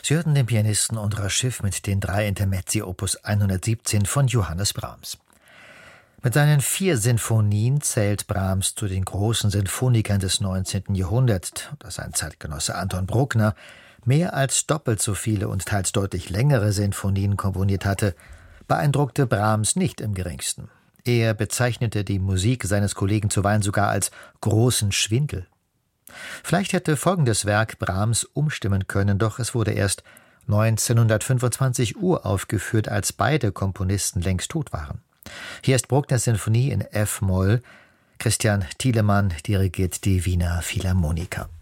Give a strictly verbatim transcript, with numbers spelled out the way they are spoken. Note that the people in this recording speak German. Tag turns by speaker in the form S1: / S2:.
S1: Sie hörten den Pianisten Ondra Schiff mit den drei Intermezzi Opus hundertsiebzehn von Johannes Brahms. Mit seinen vier Sinfonien zählt Brahms zu den großen Sinfonikern des neunzehnten Jahrhunderts, oder sein Zeitgenosse Anton Bruckner mehr als doppelt so viele und teils deutlich längere Sinfonien komponiert hatte, beeindruckte Brahms nicht im geringsten. Er bezeichnete die Musik seines Kollegen zuweilen sogar als großen Schwindel. Vielleicht hätte folgendes Werk Brahms umstimmen können, doch es wurde erst neunzehnhundertfünfundzwanzig uraufgeführt, als beide Komponisten längst tot waren. Hier ist Bruckners Sinfonie in F-Moll. Christian Thielemann dirigiert die Wiener Philharmoniker.